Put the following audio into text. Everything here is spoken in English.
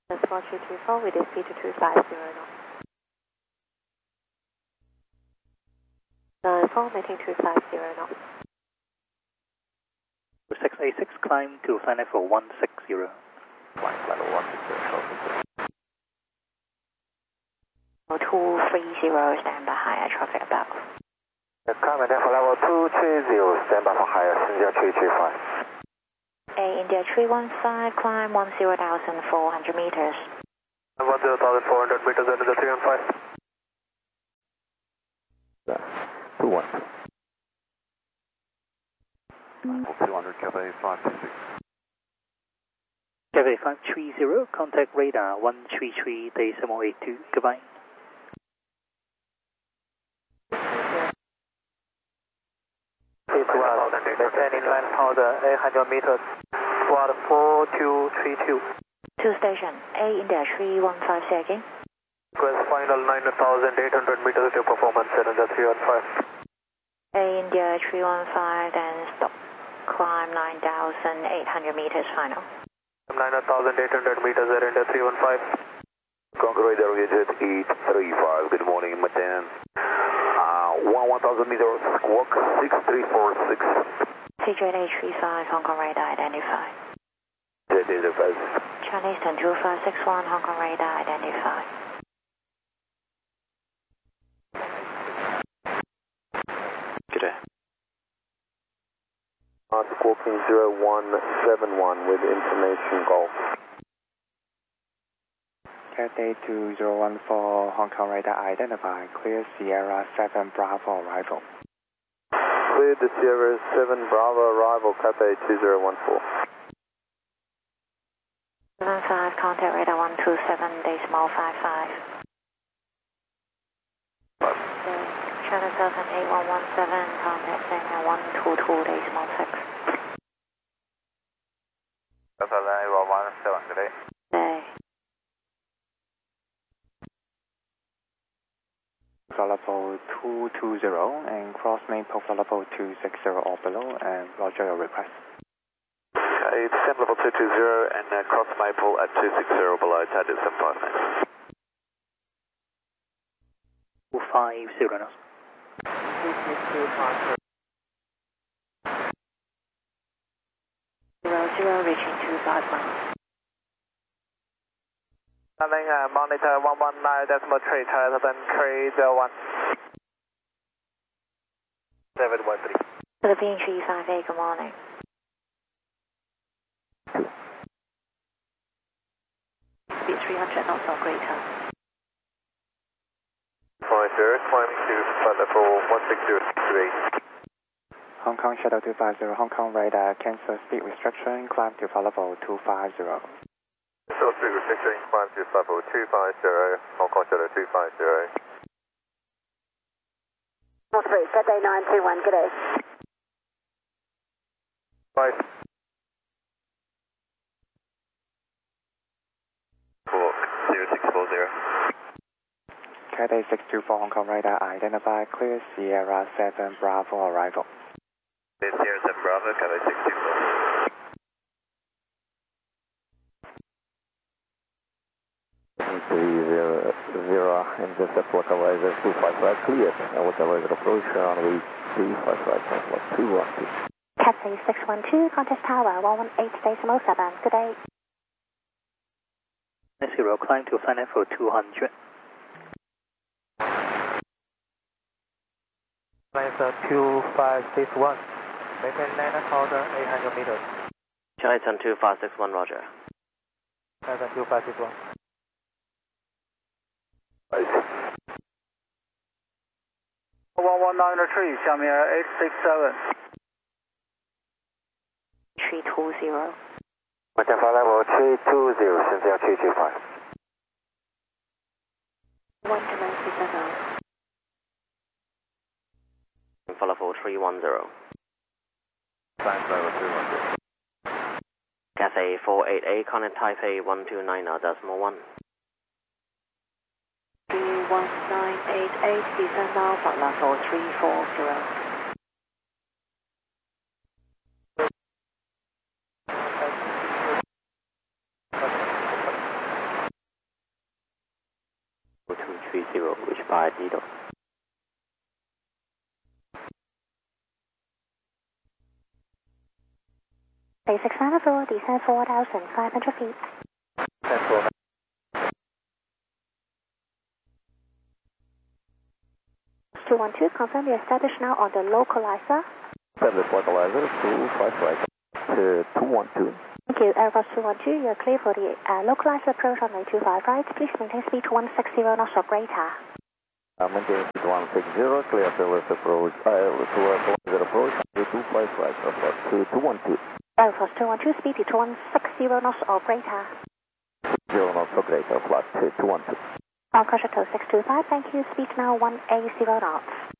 That's 4224 with speed to 250 knots. 94, maintaining 250 knots. 686, climb to flight level 160. Flight level 160, 230, stand by higher traffic above. Climb for level 230, stand by for higher, India 325. India 315, climb 10,400 meters. 10,400 meters under the 315. 212. 200, Cathay 526. Cathay 530, contact radar 133.82, goodbye. Maintaining line powder 800 meters, squad 4232. To station, India 315, say again. Request final 9,800 meters to performance under the 315. India 315, then stop. Climb 9,800 meters final. 9,800 meters at India 315. Conquer radar visit 835, good morning, maintenance. 1,000 meters, squawk 6346. CJ 35, Hong Kong radar identified. Identified. Chinese 102561, Hong Kong radar identified. Good day. Squawking 0171 with information Golf. Cathay 2014, Hong Kong radar identified. Clear Sierra 7 Bravo arrival. Clear the Sierra 7 Bravo arrival, Cathay 2014. 75, contact radar 127.55. China Southern 8117, contact center 122.6. Southern 8117, good day. Day. Level 220 and cross main profile level 260 or below, and roger your request. Okay, descend level 220 and cross maple at 260 below, Tadis 759. 250 knots. 00 reaching 251. Landing monitor 119.3, Tower 301. 713. Philippine 358, good morning. Speed 300 knots or greater. 50, climbing to flight level 160.3. Hong Kong Shadow 250, Hong Kong radar cancel speed restriction, climb to flight level 250. So speed restriction, climb to level 250, Hong Kong Shadow 250. 3, Cathay 921, good day. 5. 0640. Cathay 624, Hong Kong radar identified. Clear Sierra 7 Bravo arrival. Sierra 7 Bravo, Cathay 624. 300 and just at water riser 255 clear, and water riser approach runway 355 212. Cathay 612, contest tower 118.07, good day. 0, climb to flight level 200. Flight 2561, maintain 9,800 meters. China 2561, roger. China 2561. 119 下面867 320. Hotel level 320, 现在325 197. For level 310. Flight level 310. Cathay 488, contact Taipei 129.1. 31988, descend now for level 340. wish by Dido. Basic final floor, descend 4,500 feet. 212, confirm you're established now on the localizer. Establish localizer, 25 right to 212. Thank you, Airbus 212, you're clear for the localizer approach on the 25 right. Please maintain speed 160 knots or greater. Maintain speed 160, clear service approach, localizer approach, 25 right, to 212. Airbus 212, speed to 160 knots or greater. 0 knots or greater, flat to 212. On Crusher 625, thank you, speed now 180 knots.